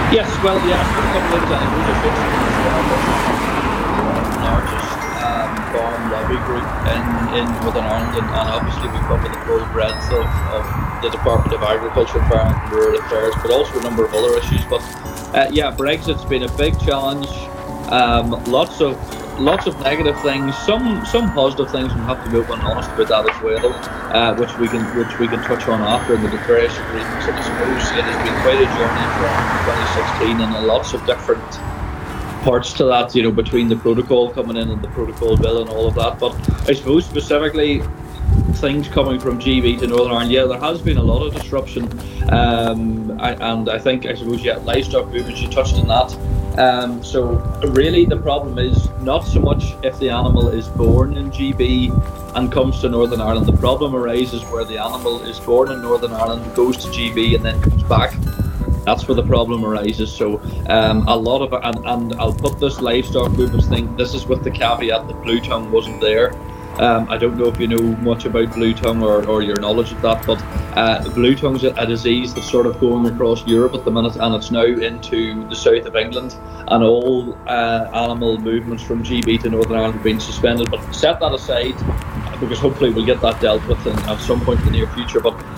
Yes, well, yeah, it's been a couple of things. I suppose it's the largest farm lobby group in Northern Ireland, and obviously we cover the full breadth of the Department of Agriculture, Environment and Rural Affairs, but also a number of other issues. But yeah, Brexit's been a big challenge. Lots of negative things, some positive things. We have to be open and honest about that as well, which we can touch on after in the various agreements. And I suppose it has been quite a journey from 2016 and lots of different parts to that, between the protocol coming in and the protocol bill and all of that. But I suppose specifically things coming from GB to Northern Ireland, yeah, there has been a lot of disruption. And I think, I suppose, yeah, livestock movements, you touched on that. So really the problem is not so much if the animal is born in GB and comes to Northern Ireland. The problem arises where the animal is born in Northern Ireland, goes to GB and then comes back. That's where the problem arises. So a lot of, and I'll put this livestock movements thing, this is with the caveat that blue tongue wasn't there. I don't know if you know much about blue tongue or your knowledge of that, but blue tongue's a disease that's sort of going across Europe at the minute, and it's now into the south of England, and all animal movements from GB to Northern Ireland have been suspended. But set that aside, because hopefully we'll get that dealt with at some point in the near future. But